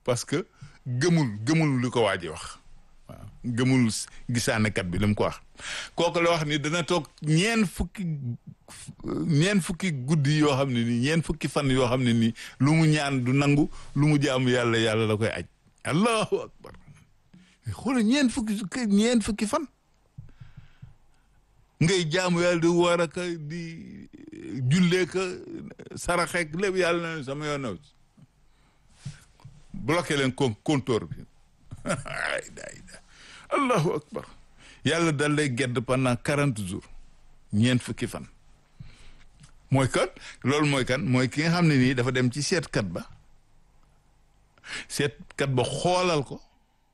parce que gëmul li ko waa ji wax waaw gëmul gisaanekat bi li mu ko wax kooku la wax ni dana toog ñeen fukki guddi yoo xam ne nii ñeen fukki fan yoo xam ne nii lu mu ñaan du nangu lu mu jaamu yàlla la koy aj allahu akbar xoolal ñeen fukki fan ngay jaamu yàlla di war a ka di jullee ka saraxeek lépp yàlla na sama yoon naw bloqué leen compteur bi allahu akbar yàlla dal lay gedd pendant 40 jours ñeent fukki fan mooy kan loolu mooy kan mooy ki nga xam ne nii dafa dem ci seetkat ba xoolal ko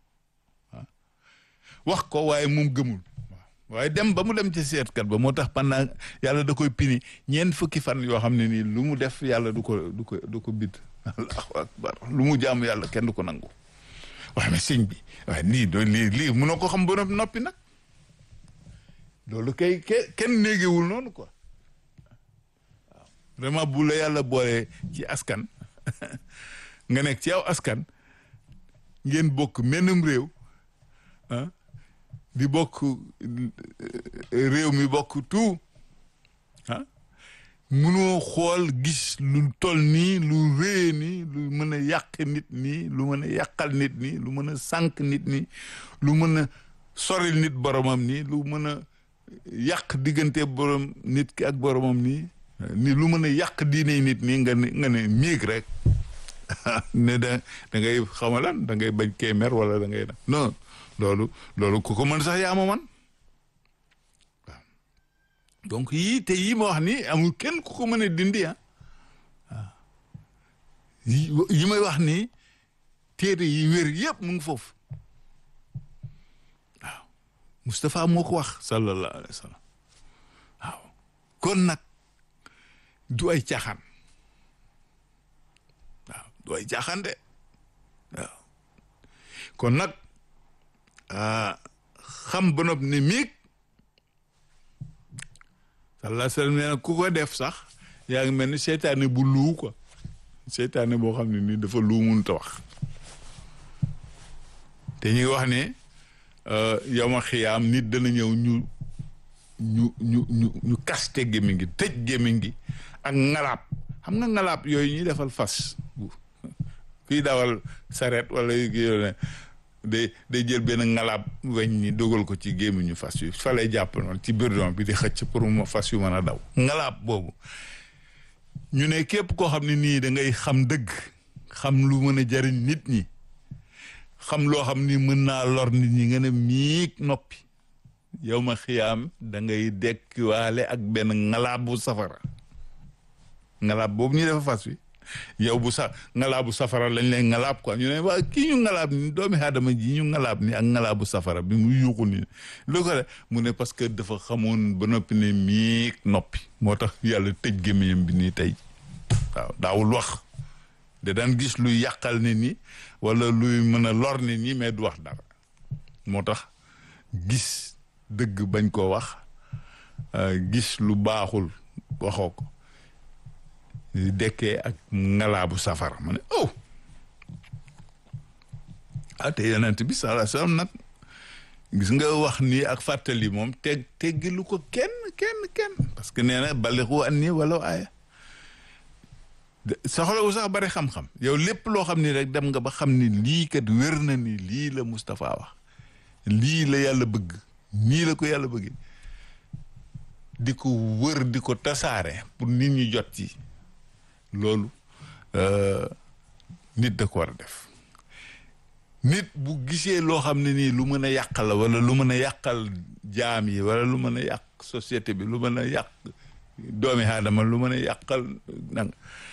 wax ko waaye moom gëmul waaye dem ba mu dem ci seetkat ba moo tax pendant yàlla da koy pini ñeent fukki fan yoo xam ne nii lu mu def yàlla du ko bidd allahu akbar lu mu jaamu yàlla kenn du ko nangu waaye mais sëñ bi waaye lii mënoo ko xam ba noppi nag loolu kay kenn néegewul noonu quoi waaw vraiment bu la yàlla boole ci askan nga nekk ci aw askan ngeen bokk menum réew ah di bokk réew mi bokk tout ah mënoo xool gis lu toll nii lu rëy nii lu mën a yàq nit nii lu mën a yàqal nit nii lu mën a sànq nit nii lu mën a soril nit boromam nii lu mën a yàq diggante borom nit ki ak boromam nii ni lu mën a yàq diine nit nii nga ne miig rek ne da ngay xamalan da ngay bañ kee mer wala da ngay non loolu ku ko mën sax yaa ma man waaw donc yii ma wax ni amul kenn ku ko mën a dindi waaw yi may wax ni téere yi wér yëpp mu ngi foofu waaw Moustapha moo ko wax sallallahu alayhi wa sallam waaw kon nag du ay caaxaan waaw du ay caaxaan de waaw kon nag xam ba nopp ne miig sallallahu alayhi wa sallam nee na ku ko def sax yaa ngi mel ni seytaane bu luu quoi seytaane boo xam ne nii dafa luu mënut a wax te ñu ngi wax ne yow ma xiyaam nit dana ñëw ñu kaste gémmiñ gi tëj gémmiñ gi ak ngalaab xam nga ngalaab yooyu ñuy defal fas kuy dawal saret wala yu day jël benn ngalaab weñ ñi dogal ko ci gémmiñu fas yu fa lay jàpp noonu ci birdon bi di xëcc pour mu fas yu mën a daw ngalaab boobu ñu ne képp koo xam ne nii da ngay xam dëgg xam lu mën a jariñ nit ñi xam loo xam ni mën naa lor nit ñi nga ne miig noppi yow ma xiyaam da ngay dekkiwaale ak benn ngalaab bu safara ngalaab boobu ñuy defa fas wi yow bu ngalaabu safara lañ lay ngalaab quoi ñu ne waa kii ñu ngalaab ni doomi aadama ji ñu ngalaab ni ak ngalaabu safara bi mu yuuxu ni lu ko de mu ne parce que dafa xamoon ba noppi ne miig noppi moo tax yàlla tëj gémmiñam bi nii tey waaw daawul wax da daan gis luy yàqal nit ñi wala luy mën a lor nit ñi mais du wax dara moo tax gis dëgg bañ koo wax gis lu baaxul waxoo ko dekkee ak ngalaabu safara ma ne te yonent bi sallallahu alayhi wasallam nag gis nga wax nii ak fàttali moom teggilu ko kenn parce que nee na balixu an nii wala aaya soxlawu sax bari xam-xam yow lépp loo xam ni rek dem nga ba xam ni lii kat wér na ni lii la Moustapha wax lii la yàlla bëgg nii la ko yàlla bëgg di ko wër di ko tasaare pour nit ñi jot ci loolu nit da ko war a def nit bu gisee loo xam ne nii lu mën a yàqal la wala lu mën a yàqal jaam yi wala lu mën a yàq société bi lu mën a yàq doomi aadama lu mën a yàqal nag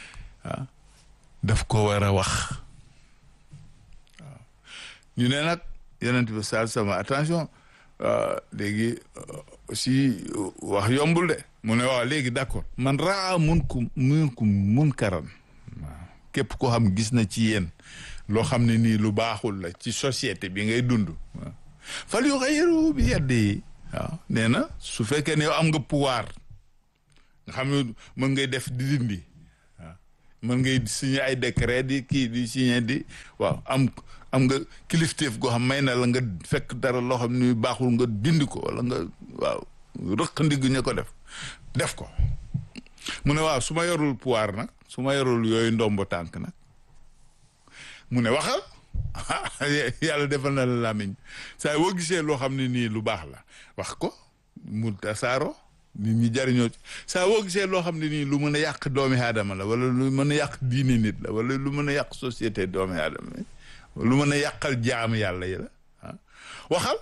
daf ko war a wax waaw ñu ne nag yonent bi sal sama attention léegi aussi wax yombul de mu ne waaw léegi d'accord man raa munkum munkaran waaw képp koo xam gis na ci yéen loo xam ne nii lu baaxul la ci société bi ngay dund waaw fal yughayyiru bi yadihi waaw nee na su fekkee ne yow am nga pouvoir nga xam ne mën ngay def di dindi waaw mën ngay signé ay décret di kii di signé di waaw am nga kilifteef goo xam may na la nga fekk dara loo xam ni baaxul nga dindi ko wala nga waaw rëq ndigg ña ko def ko mu ne waaw su ma yorul pouvoir nag su ma yorul yooyu ndombo tànk nag mu ne waxal yàlla defal na la làmmiñ saa boo gisee loo xam ne nii lu baax la wax ko mu tasaaroo nit ñi jariñoo ci saa boo gisee loo xam ne nii lu mën a yàq doomi aadama la wala lu mën a yàq diine nit la wala lu mën a yàq société doomi aadama lu mën a yàqal jaam yàlla yi la waxal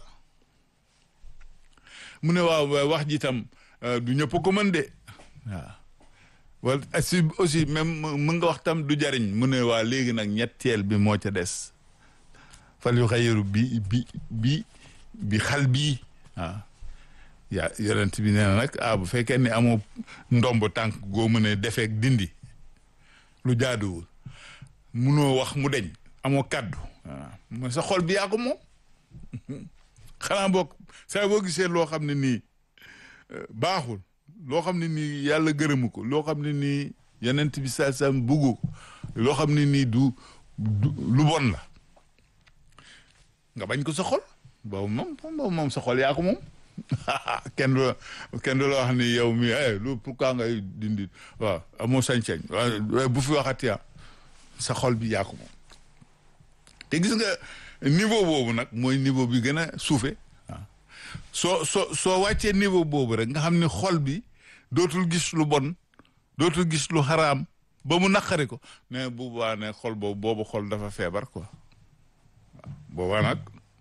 mu ne waaw wax ji tam du ñëpp ko mën de waaw wala aussi même mën nga wax tam du jariñ mu ne waa léegi nag ñetteel bi moo ca des fal yu xayiru bi xal bii waaw yaa yonent bi nee na nag bu fekkee ne amoo ndomb tànk goo mën a defeek dindi lu jaaduwul munoo wax mu deñ amoo kàddu waaw mooy sa xol bi yaa ko moom xanaa bokk saa boo gisee loo xam ne nii baaxul loo xam ne nii yàlla gërëmu ko loo xam ne nii yonent bi saa saa buggu ko loo xam ne nii du lu bon la nga bañ ko sa xol boobu moom sa xol yaa ko moom kenn du la wax ni yow mi lu pourquoi ngay dindi waaw amoo sañ-sañ waaw bu fi waxati sa xol bi yaa ko moom te gis nga niveau boobu nag mooy niveau bi gën a suufe waaw soo wàccee niveau boobu rek nga xam ne xol bi dootul gis lu bon dootul gis lu xaraam ba mu naqari ko mais bu boobaa ne xol boobu xol dafa feebar quoi waaw boobaa nag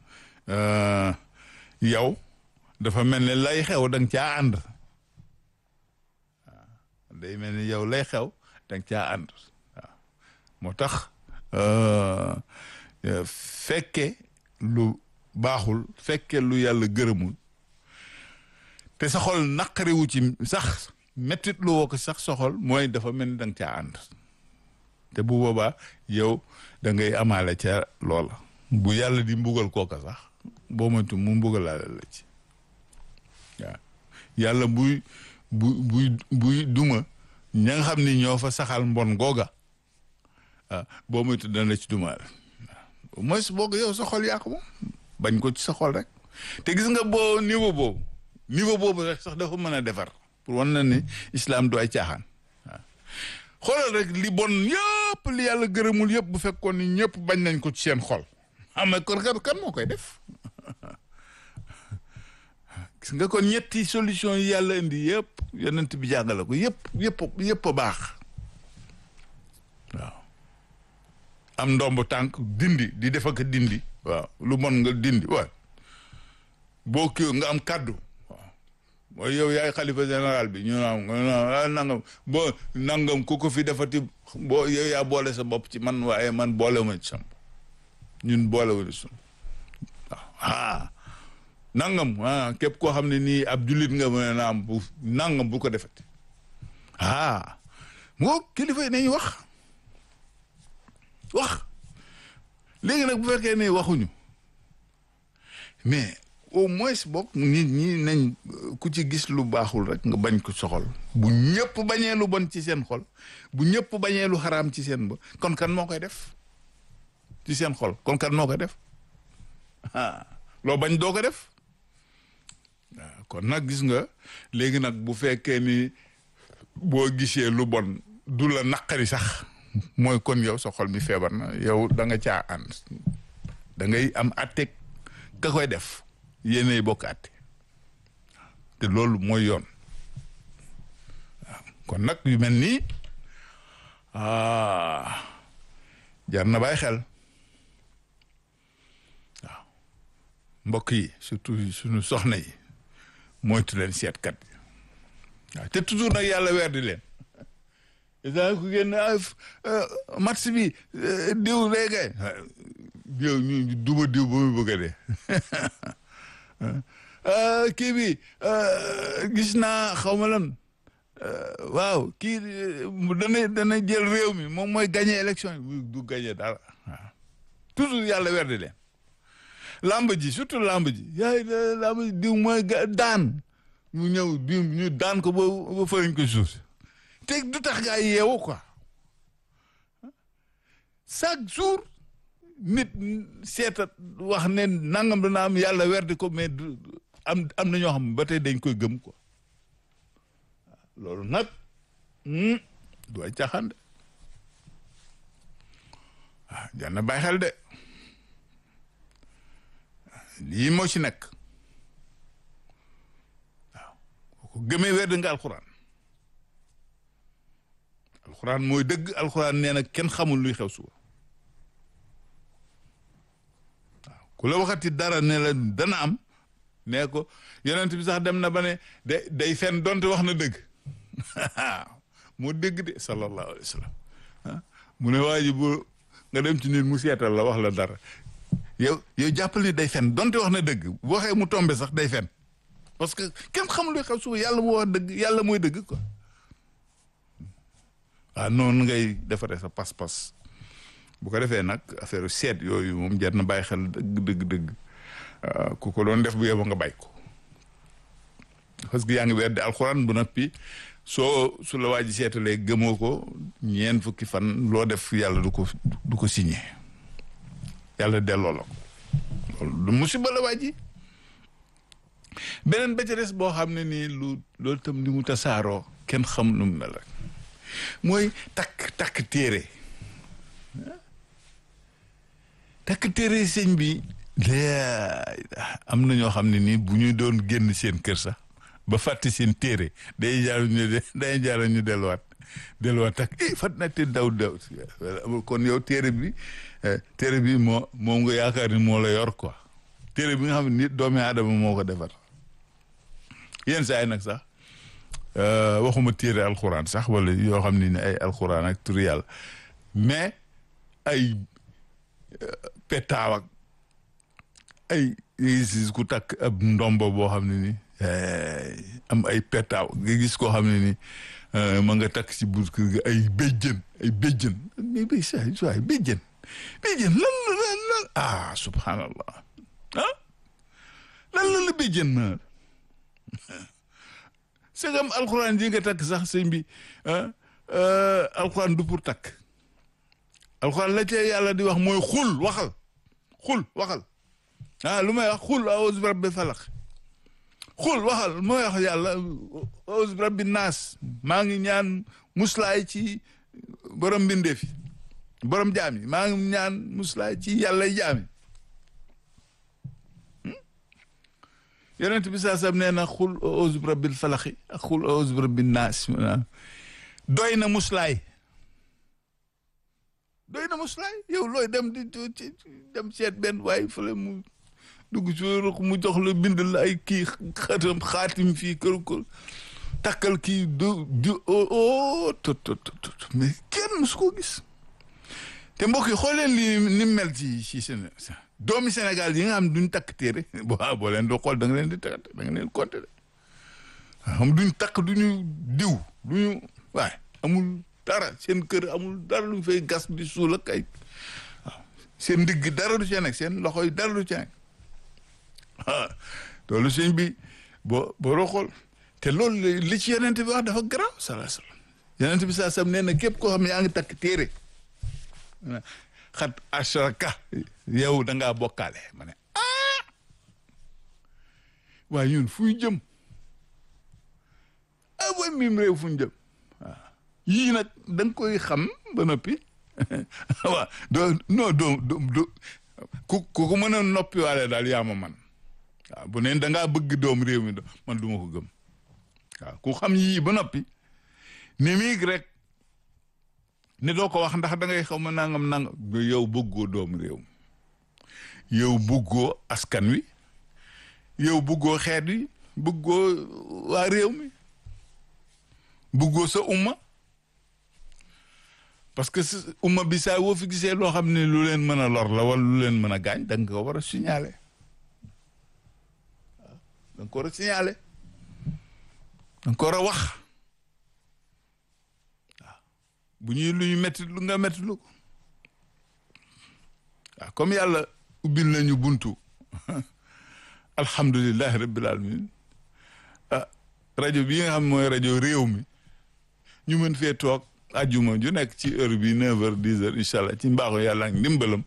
yow dafa mel ni lay xew da nga caa ànd waaw day mel ni yow lay xew da nga caa ànd waaw moo tax fekke lu baaxul fekke lu yàlla gërëmul te sa xol naqariwu ci sax mettit lu woo ko sax sa xol mooy dafa mel ni da nga caa ànd te bu boobaa yow da ngay amaale ca loola bu yàlla di mbugal kooka sax boo moytu mu mbugalaale la ci waaw yàlla buy duma ña nga xam ni ñoo fa saxal mbon googa boo moytu dana ci dumaale waaw mooy su boog yow sa xol yaa ko moom bañ ko ci sa xol rek te gis nga boo niveau boobu rek sax dafa mën a defar pour wan na ni islam du ay caaxaan waaw xoolal rek li bon yëpp li yàlla gërëmul yëpp bu fekkoon ni ñëpp bañ nañ ko ci seen xol mais kon kan moo koy def gis nga kon ñetti solution yi yàlla indi yëpp yonent bi jàngale ko yëpp a baax waaw am ndomb tànk dindi di def ak dindi waaw lu bon nga dindi waaw boo kii nga am kàddu waaw mooy yow yaay xalifa général bi ñu nangam boo nangam ku ko fi defati boo yow yaa boole sa bopp ci man waaye man boole ma ci sam ñun boole wu ci waaw nangam képp koo xam ne nii ab jullit nga mën a am bu nangam bu ko defati moo kilifa yi nañu wax léegi nag bu fekkee ne waxuñu mais au moins bokk nit ñi nañ ku ci gis lu baaxul rek nga bañ ko soxol bu ñëpp bañee lu bon ci seen xol bu ñëpp bañee lu xaraam ci seen ba kon kan moo koy def ci seen xol kon kan moo koy def loo bañ doo ko def waaw kon nag gis nga léegi nag bu fekkee ni boo gisee lu bon du la naqari sax mooy kon yow sa xol mi feebar na yow da nga caa ànd da ngay am àtte ka koy def yéenay bokk àtte te loolu mooy yoon waaw kon nag yu mel nii jar na bàyyi xel waaw mbokk yi surtout suñu soxna yi moytu leen seetkat waaw te toujours nag yàlla weer di leen daa ko génn match bi diw léegi diw ñu duma diw ba muy bëgg a dee kii bi gis naa xaw ma lan waaw kii dana jël réew mi moom mooy gagné élection yi du gagné dara waaw toujours yàlla weer di leen lamb ji surtout lamb ji lamb ji diw mooy daan mu ñëw diw ñu daan ko ba fëriñ ko suuf te du tax gaa yeewu quoi chaque jour nit seetat wax ne nangam dana am yàlla werdi ko mais am na ñoo xam ba tey dañ koy gëm quoi loolu nag du ay caaxaan de waaw jar na bàyyi xel de lii moo ci nekk waaw ko gëmee werd nga alxuraan alxuraan mooy dëgg alxuraan nee na kenn xamul luy xew suba waaw ku la waxati dara ne la dana am nee ko yonent bi sax dem na ba ne day fen donte wax na dëgg moo dëgg de sallallahu alayhi wa sallam mu ne waa ji bu nga dem ci nit mu seetal la wax la dara yow jàppal ni day fen donte wax na dëgg bu waxee mu tombe sax day fen parce que kenn xamul luy xew suba yàlla moo wax dëgg yàlla mooy dëgg quoi waaw noonu ngay defaree sa pas-pas bu ko defee nag affaire seet yooyu moom jar na bàyyi xel dëgg ku ko doon def bu yeboo nga bàyyi ko parce que yaa ngi weddi alxuraan bu noppi su la waa ji seetalee gëmoo ko ñeen fukki fan loo def yàlla du ko signé yàlla delloo la ko loolu du musiba la waa ji beneen ba ca des boo xam ne nii loolu tam ni mu tasaaroo kenn xam nu mu mel rek mooy takk téere sëñ bi am na ñoo xam ne nii bu ñu doon génn seen kër sax ba fàtte seen téere day jaar ñu delluwaat takk fat na te daw kon yow téere bi moom nga yaakaar ni moo la yor quoi téere bi nga xam ne nit doomi aadama moo ko defar yenn saa yi nag sax waxuma téere alxuraan sax wala yoo xam ne ay alxuraan ak turu yàlla mais ay petaaw ak ay ku takk ab ndombo boo xam ne ni am ay petaaw nga gis koo xam ne ni ma nga takk ci buur kër ga ay béjjën mais béjjën lan subhanallah lan la béjjën na segam alxuraan ji nga takk sax sëñ bi alxuraan du pour takk alxuraan la cee yàlla di wax mooy xul waxal lu may wax xul a'uuzu bi rabbil falaq xul waxal mooy wax yàlla a'uuzu bi rabbin naas maa ngi ñaan muslaay ci borom mbindeef yi borom jaam yi maa ngi ñaan muslaay ci yàlla jaam yi yonent bi saa sam nee na xul a'uuzu bi rabbil falaq ak xul a'uuzu bi rabbin naas doy na muslaay yow looy dem dem seet benn waaye fële mu dugg ci ruq mu jox la bind la ay kii xaatim fii kër takkal kii mais kenn musu ko gis te mbokk yi xool leen lii ni mel ci doomi Sénégal yi nga xam duñ takk téere boo leen doo xool da nga leen di takk da nga leen compter de xam duñ takk duñu diw duñu waaye amul dara seen kër amul dara lu fay gas di suul ak ay seen ndigg dara du ci nekk seen loxo yi dara du ci nekk loolu sëñ bi boo xool te loolu li ci yonent bi wax dafa garaaw sallallahu alayhi wasallam yonent bi sallallahu alayhi wasallam nee na képp koo xam ne yaa ngi takk téere xat ashraka yow da ngaa bokkaale ma ne waaye ñun fu ñu jëm way mim réew fu ñu jëm yii nag da nga koy xam ba noppi waaw doo ku ko mën a noppi waale daal yaa ma man waaw bu neen da ngaa bëgg doom réew mi man du ma ko gëm waaw ku xam yii ba noppi ni miig rek ne doo ko wax ndax da ngay xaw ma nangam yow bëggoo doom réew mi yow bëggoo askan wi yow bëggoo xeet wi bëggoo waa réew mi bëggoo sa umma parce que umma bi saa woo fi gisee loo xam ne lu leen mën a lor la wala lu leen mën a gaañ da nga ko war a signaler waaw da nga ko war a signaler da nga ko war a wax waaw bu ñuy lu ñu métti lu nga métti lu ko waaw comme yàlla ubbil nañu buntu alhamdulillahi rabbil alamin rajo bii nga xam mooy rajo réew mi ñu mën fee toog ajjuma ju nekk ci heure bi 9h 10h incha allah ci mbaaxu yàlla ak ndimbalam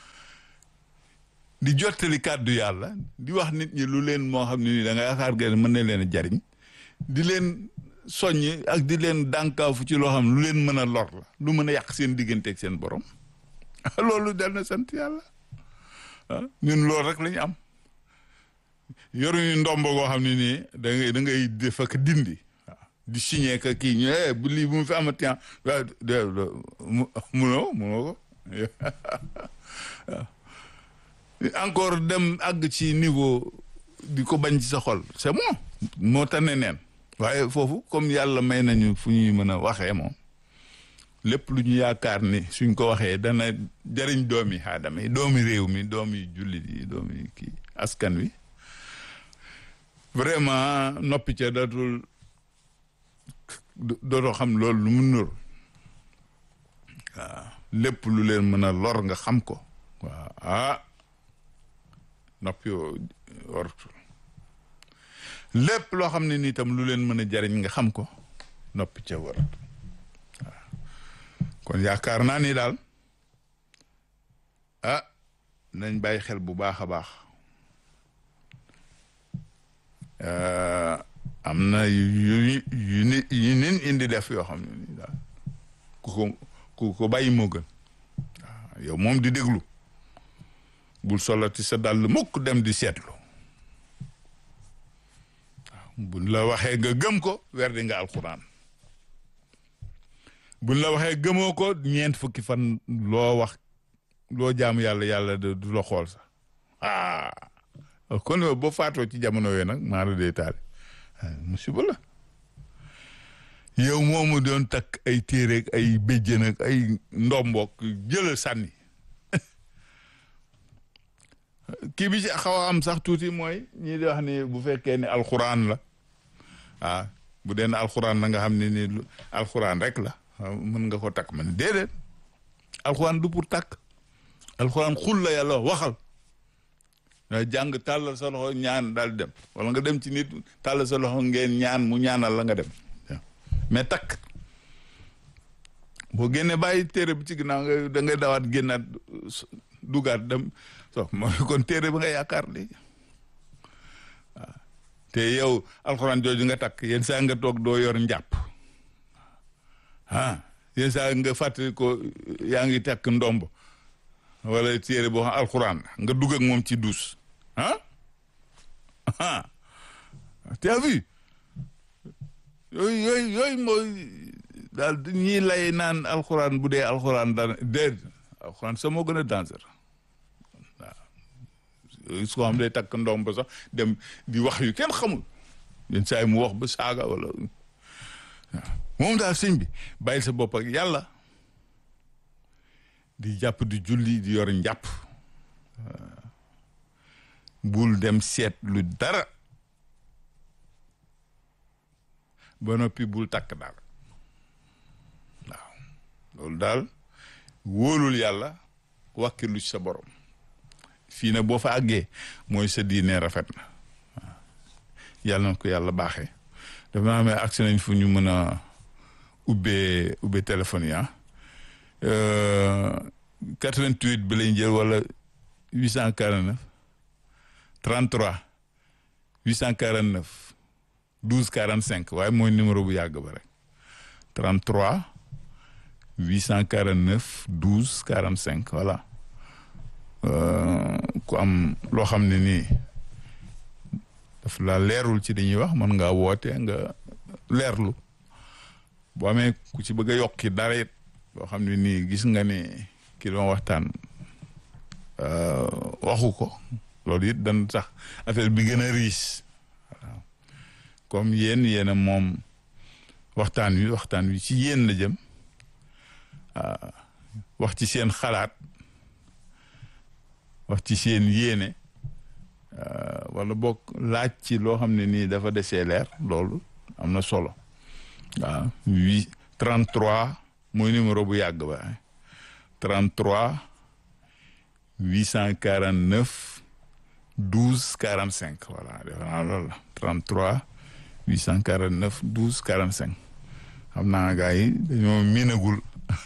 di jottali kàddu yàlla di wax nit ñi lu leen moo xam ne nii da nga yaakaar ngeen mën na leen a jariñ di leen soññi ak di leen dànkaafu ci loo xam lu leen mën a lor la lu mën a yàq seen diggante ak seen borom loolu dal na sant yàlla ñun loolu rek la ñu am yoruñu ndombo goo xam ne nii da ngay def ak dindi waaw di signé ka kii ñu bu lii bu mu fi amati munoo ko encore dem àgg ci niveau di ko bañ ci sa xol c'est bon moo tane neen waaye foofu comme yàlla may nañu fu ñuy mën a waxee moom lépp lu ñu yaakaar ni suñ ko waxee dana jariñ doomi aadama yi doomi réew mi doomi jullit yi doomi kii askan wi vraiment noppi ca dootoo xam loolu lu mu nur waaw lépp lu leen mën a lor nga xam ko waaw noppi wartul lépp loo xam ne nii tam lu leen mën a jariñ nga xam ko noppi ca warut waaw kon yaakaar naa ni daal nañ bàyyi xel bu baax a baax am na yu nin indi def yoo xam ne nii daal ku ko bàyyi moo gën waaw yow moom di déglu bul solati sa dàll mukk dem di seetlu waaw buñ la waxee nga gëm ko werdi nga alxuraan buñ la waxee gëmoo ko 4 fukki fan loo wax loo jaamu yàlla du la xool sax kon boo faatoo ci jamono yooyu nag maara dee taali musiba la yow moomu doon takk ay téere ak ay béjjën ak ay ndombook jëla sànni kii bi ci xaw a am sax tuuti mooy ñii di wax ni bu fekkee ni alxuraan la bu dee ne alxuraan la nga xam ne ni alxuraan rek la mën nga ko takk man déedéet alxuraan du pour takk alxuraan xul la yàlla waxal jàng tàllal sa loxo ñaan daal dem wala nga dem ci nit tàllal sa loxo ngeen ñaan mu ñaanal la nga dem mais takk boo génnee bàyyi téere bi ci ginnaaw da ngay dawaat génnaat dugaat dem so mooy kon téere bi nga yaakaar li waaw te yow alxuraan jooju nga takk yenn saa nga toog doo yor njàpp yenn saa nga fàttali ko yaa ngi takk ndomb wala téere boo xam alxuraan nga dugg ak moom ci duus t'as vu yooyu mooy daal ñii lay naan alxuraan bu dee alxuraan daan déet alxuraan sa moo gën a danger waaw su ko xam day takk ndomb sax dem di wax yu kenn xamul yenn saa yi mu wax ba saaga wala waaw moom daal sëñ bi bàyyil sa bopp ak yàlla di jàpp di julli di yor njàpp bul dem seet lu dara ba noppi bul takk daal waaw loolu daal wóolul yàlla wàkkilu ci sa borom fii nag boo fa àggee mooy sa diine rafet na waaw yàlla na ko yàlla baaxee dafa naa amee agsi nañ fu ñu mën a ubbee téléphone yi 88 bi lañ jël wala 849 33 849 12 45 waaye mooy numéro bu yàgg ba rek 33 849 12 45 voilà ku am loo xam ne nii daf la leerul ci dañuy wax mën ngaa woote nga leerlu boo amee ku ci bëgg a yokki dara it boo xam ne nii gis nga ni ki doon waxtaan waxu ko loolu it dan tax affaire bi gën a riche voilà comme yéen a moom waxtaan wi ci yéen la jëm wax ci seen xalaat wax ci seen yéene wala boog laaj ci loo xam ne nii dafa desee leer loolu am na solo waaw 33 mooy numéro bu yàgg ba 33 849 12 45 voilà defe naa loolu la 33 849 12 45 xam naa gars yi dañoo miinagul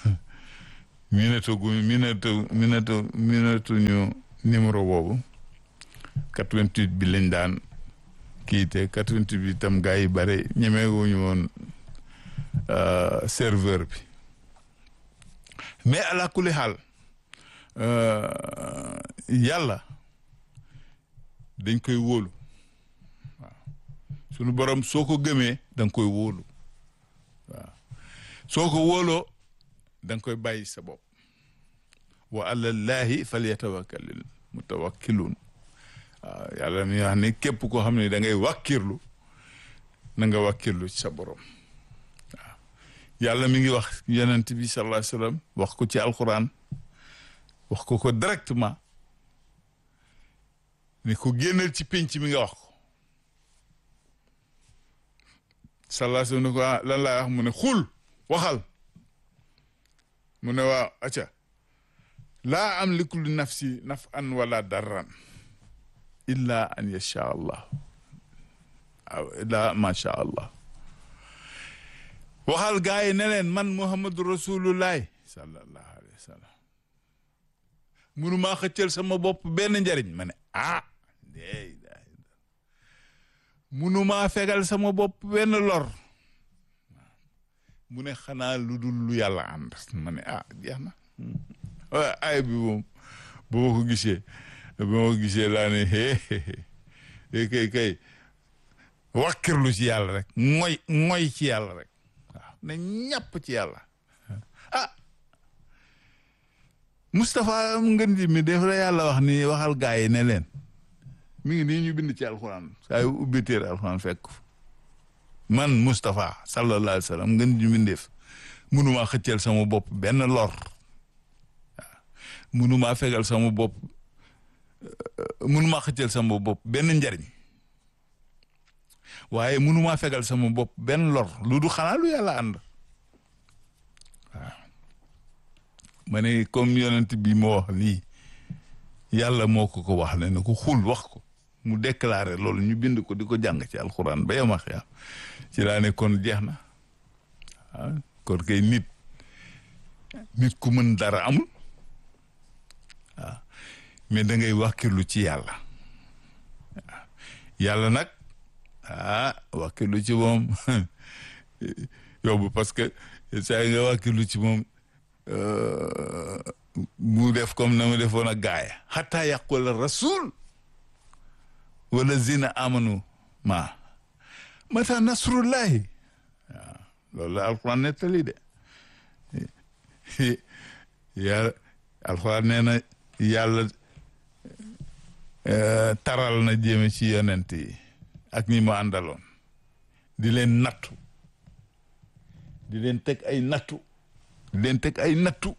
miinatuñu numéro boobu 88 bi lañ daan kii te 88 bi itam gars yi bare ñemeewuñu woon serveur bi mais ala kulli xaal yàlla dañ koy wóolu waaw sunu borom soo ko gëmee da nga koy wóolu waaw soo ko wóoloo da nga koy bàyyi sa bopp wa alallahi falyatawakkalil mutawakkiluun waaw yàlla mi wax ne képp koo xam ne da ngay wàkkirlu na nga wàkkirlu ci sa borom waaw yàlla mi ngi wax yonent bi sallallahu alayhi wa sallam wax ko ci alquran wax ko directement ne ko génnal ci pénc mi nga wax ko sallallahu alayhi wa sallam ne ko lan laa wax mu ne xul waxal mu ne waaw acca laa amliku li nafsi naf'an wala darran illa an yasha allah aw illa ma sha allah waxal gaa yi ne leen man muhammadu rasulullahi sallallahu alayhi wa sallam munumaa xëccal sama bopp benn njariñ ma ne munumaa fegal sama bopp benn lor mu ne xanaa lu dul lu yàlla ànd ma ne jeex na waaye ay bi moom ba ma ko gisee laa ne kay wakkirlu ci yàlla rek ngoy ci yàlla rek waaw ne ñàpp ci yàlla Moustapha ngën ji mi def la yàlla wax ni waxal gaa yi ne leen mi ngi nii ñu bind ci alxuraan saa yu ubbi téere alxuraan fekk man Moustapha sallallahu alayhi wa sallam ngën ji mi def mënumaa xëccal sama bopp benn lor waaw mënumaa fegal sama bopp mënumaa xëccal sama bopp benn njariñ waaye mënumaa fegal sama bopp benn lor lu du xanaa lu yàlla ànd waaw ma ne comme yonent bi moo wax lii yàlla moo ko wax ne ko xul wax ko mu déclaré loolu ñu bind ko di ko jàng ci alxuraan ba yamax yaa ci laa ne kon jeex na waaw kon kay nit ku mën dara amul waaw mais da ngay wàkkirlu ci yàlla waaw yàlla nag wàkkirlu ci moom yóbbu parce que saa nga wàkkirlu ci moom mu def comme na mu defoon ak gaaya xataa yaqula rasul wala zina amanu mata nasrullahi waaw loolu la alquran nettali de yàlla alquran nee na yàlla taral na jéeme ci yonent yi ak ñi mu àndaloon di leen nattu di leen teg ay nattu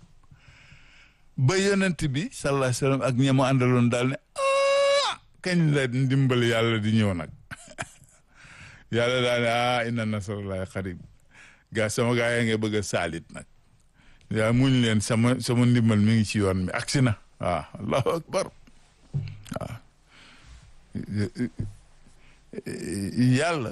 ba yonent bi sallallahu alayhi wa sallam ak ñi mu àndaloon daal ne kañ la ndimbal yàlla di ñëw nag yàlla daal ne inna nasrallahi qarib sama gaa yaa ngi bëgg a saalit nag yaa muñ leen sama ndimbal mi ngi ci yoon mi agsi na waaw allahu akbar waaw yàlla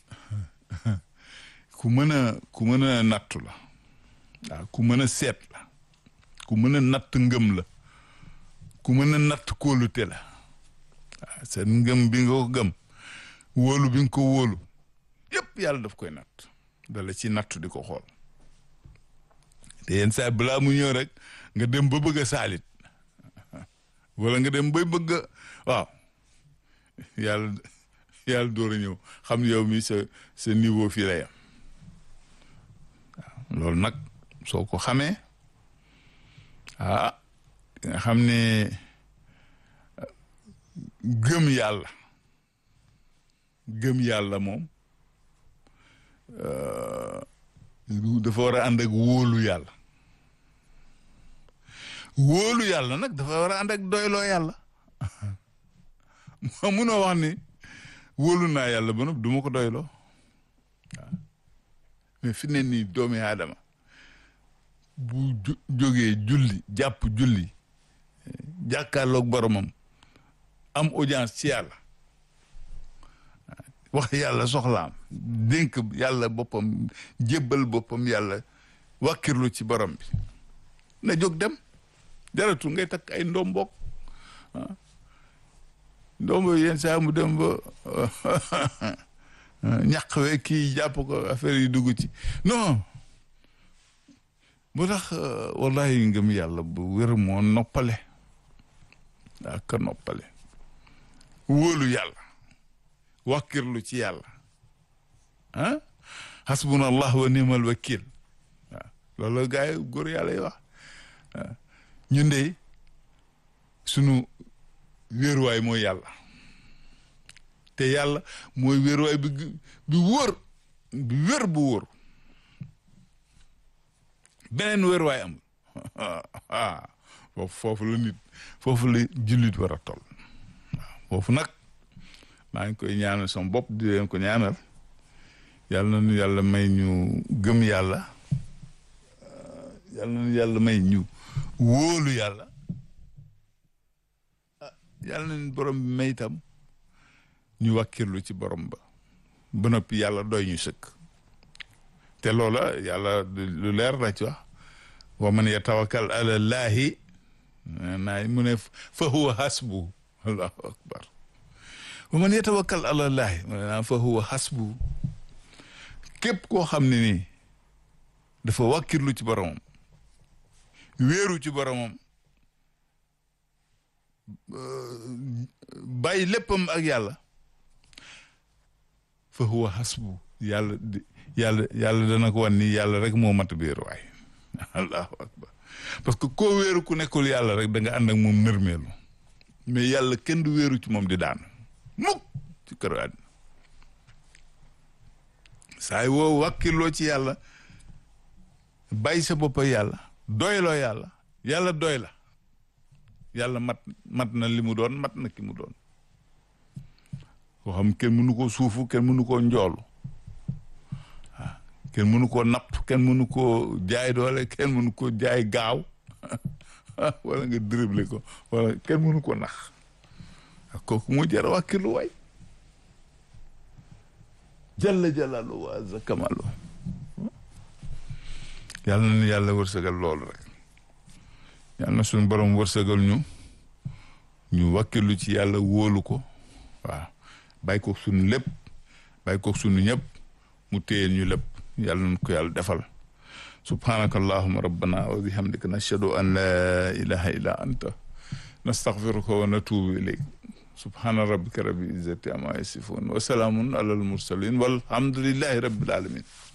ku mën a nattu la waaw ku mën a seet la ku mën a natt ngëm la ku mën a natt kóolute la waaw seen ngëm bi nga ko gëm wóolu bi nga ko wóolu yëpp yàlla daf koy natt dala ci nattu di ko xool te yenn saa balaa mu ñëw rek nga dem ba bëgg a saalit wala nga dem bay bëgg a waaw yàlla door a ñëw xam yow mi sa niveau fii la yam waaw loolu nag soo ko xamee nga xam ne gëm yàlla moom dafa war a ànd ak wóolu yàlla nag dafa war a ànd ak doyloo yàlla munoo wax ni wóolu naa yàlla ba noppi du ma ko doyloo waaw mais fi ne nii doomi aadama bu jógee jàpp julli jàkkaarloog boromam am audience ci yàlla wax yàlla soxlaam dénk yàlla boppam jébbal boppam yàlla wàkkirlu ci borom bi na jóg dem jaratu ngay takk ay ndomboog ndombo yenn saa mu dem ba ñàq we kii jàpp ko affaire yi dugg ci non moo tax wallahi ngëm yàlla bu wér moo noppale ak noppale wóolu yàlla wàkkirlu ci yàlla hasbunallah wa ni'mal wakil waaw loolu gaa yi góor yàlla yi wax ñun de sunu wéeruwaay mooy yàlla te yàlla mooy wéeruwaay bi wóor bi wér bu wóor beneen wéeruwaay amul foofu la nit foofu la jullit war a toll waaw foofu nag maa ngi koy ñaanal sama bopp di leen ko ñaanal yàlla na nu yàlla may ñu gëm yàlla yàlla na nu yàlla may ñu wóolu yàlla yàlla na nu borom bi may itam ñu wàkkirlu ci borom ba noppi yàlla doy ñu sëkk te loola yàlla lu leer la ci wax wa man yatawakkal ala llaahi naay mu ne fa huwa hasbu allahu akbar wa man yatawakkal ala llaahi fa huwa hasbu képp koo xam ne nii dafa wàkkirlu ci boromam wéeru ci boromam bàyyi léppam ak yàlla fa huwa hasbu yàlla dana ko wan ni yàlla rek moo mat wéeruwaay allahu akbar parce que koo wéeru ku nekkul yàlla rek da nga ànd ak moom nërmeelu mais yàlla kenn du wéeru ci moom di daan mukk ci këru àddina saay woo wàkkirloo ci yàlla bàyyi sa bopp yàlla doyloo yàlla yàlla doy la yàlla mat na li mu doon mat na ki mu doon koo xam kenn mënu koo suufu kenn mënu koo njoolu waaw kenn mënu koo napp kenn mënu koo jaay doole kenn mënu koo jaay gaaw wala nga dribble ko wala kenn mënu ko nax kooku mu jar wàkkirlu waay jalla jalaalu wa azza kamaalu yàlla na yàlla wërsëgal loolu rek yàlla na suñu borom wërsëgal ñu wàkkirlu ci yàlla wóolu ko waaw bàyyi ko suñu lépp bàyyi ko suñu ñëpp mu téye ñu lépp yàlla nañ ko yàlla defal subhanaka allahumma rabbana wa bihamdika nashhadu an la ilaha illa anta nastaghfiruka wa natubu ilayk subhana rabbika rabbil izzati amma yasifun wa salamun alal mursalin walhamdulillahi rabbil alamin